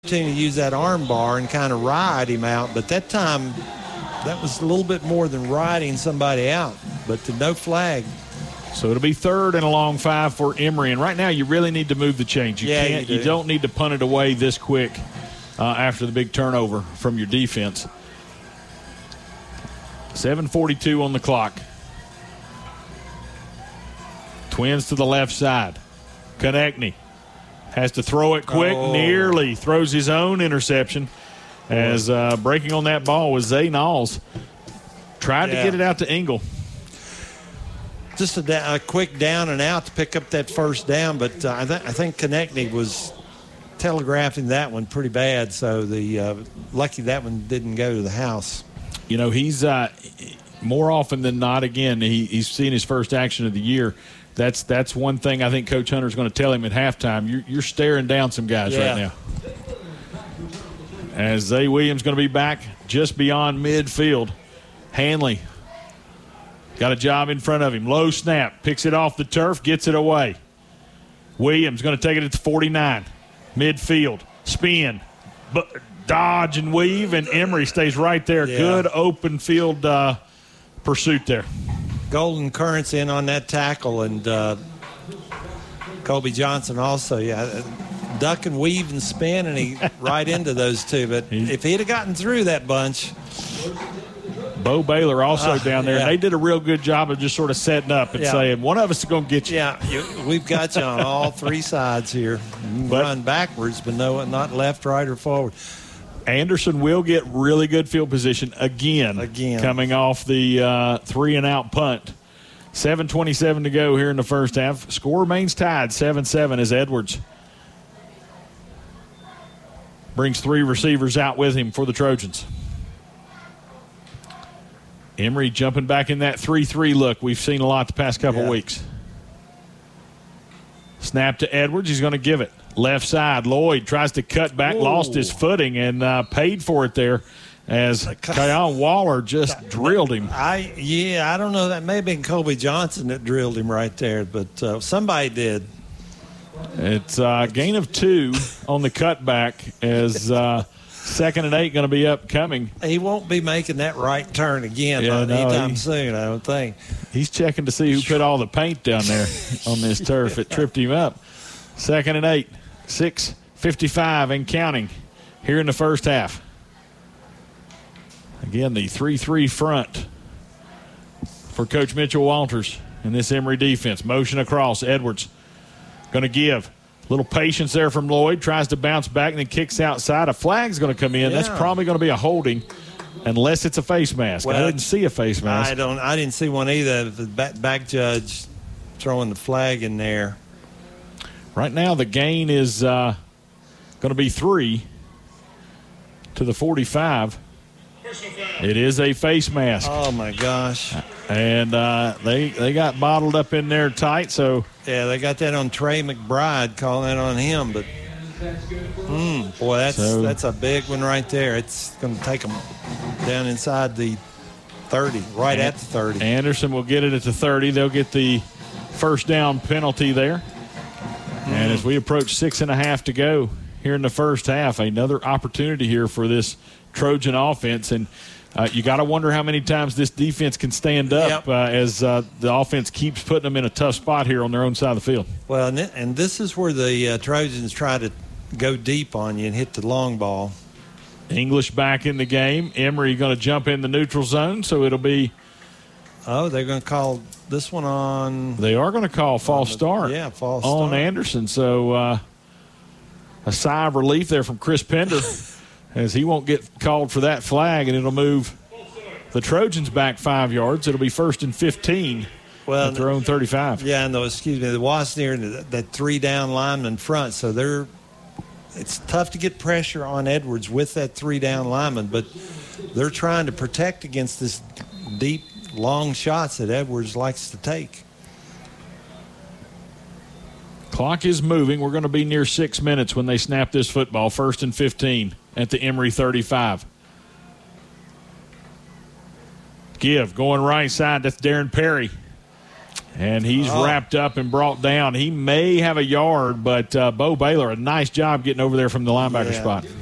to use that arm bar and kind of ride him out, but that time that was a little bit more than riding somebody out, but to no flag. So it'll be 3rd and a long 5 for Emory, and right now you really need to move the chains. You don't need to punt it away this quick after the big turnover from your defense. 7:42 on the clock. Twins to the left side. Konechny has to throw it quick, nearly throws his own interception as breaking on that ball was Zay Knowles. Tried to get it out to Engel. Just a quick down and out to pick up that first down, but I think Konechny was telegraphing that one pretty bad, so lucky that one didn't go to the house. You know, he's more often than not, again, he's seen his first action of the year. That's one thing I think Coach Hunter's going to tell him at halftime. You're staring down some guys right now. As Zay Williams going to be back just beyond midfield. Hanley got a job in front of him. Low snap. Picks it off the turf. Gets it away. Williams going to take it at the 49. Midfield. Spin. Dodge and weave, and Emory stays right there. Yeah. Good open field pursuit there. Golden Currents in on that tackle, and Colby Johnson also. Duck and weave and spin, and he right into those two. But if he'd have gotten through that bunch. Bo Baylor also down there. Yeah. They did a real good job of just sort of setting up and saying, one of us is going to get you. Yeah, we've got you on all three sides here. You can run backwards, but no, not left, right, or forward. Anderson will get really good field position again. Coming off the 3-and-out punt. 7:27 to go here in the first half. Score remains tied, 7-7 as Edwards brings 3 receivers out with him for the Trojans. Emory jumping back in that 3-3 look. We've seen a lot the past couple weeks. Snap to Edwards. He's going to give it. Left side, Lloyd tries to cut back, lost his footing, and paid for it there as Kyon Waller just drilled him. I don't know. That may have been Colby Johnson that drilled him right there, but somebody did. It's a gain of 2 on the cutback as 2nd and 8 going to be upcoming. He won't be making that right turn again anytime soon, I don't think. He's checking to see who put all the paint down there on this turf. It tripped him up. 2nd and 8, 6:55 and counting here in the first half. Again, the 3-3 front for Coach Mitchell Walters in this Emory defense. Motion across. Edwards going to give. Little patience there from Lloyd. Tries to bounce back and then kicks outside. A flag's going to come in. That's probably going to be a holding unless it's a face mask. I didn't see a face mask. I didn't see one either. The back judge throwing the flag in there. Right now the gain is going to be 3 to the 45. It is a face mask. Oh, my gosh. And they got bottled up in there tight. So yeah, they got that on Trey McBride, calling that on him. But, boy, that's a big one right there. It's going to take them down inside the 30, at the 30. Anderson will get it at the 30. They'll get the first down penalty there. And as we approach 6.5 to go here in the first half, another opportunity here for this Trojan offense. And you got to wonder how many times this defense can stand up as the offense keeps putting them in a tough spot here on their own side of the field. Well, and this is where the Trojans try to go deep on you and hit the long ball. English back in the game. Emory going to jump in the neutral zone, so it'll be. Oh, they're going to call this one on. They are going to call false start. Yeah, false start on Anderson. So a sigh of relief there from Chris Pender as he won't get called for that flag, and it'll move the Trojans back 5 yards. It'll be 1st and 15 at their own 35. Yeah, no, the Wasps near that 3-down lineman front, so it's tough to get pressure on Edwards with that 3-down lineman, but they're trying to protect against this deep, long shots that Edwards likes to take. Clock is moving. We're going to be near 6 minutes when they snap this football. 1st and 15 at the Emory 35. Give, going right side. That's Darren Perry. And he's wrapped up and brought down. He may have a yard, but Bo Baylor, a nice job getting over there from the linebacker spot.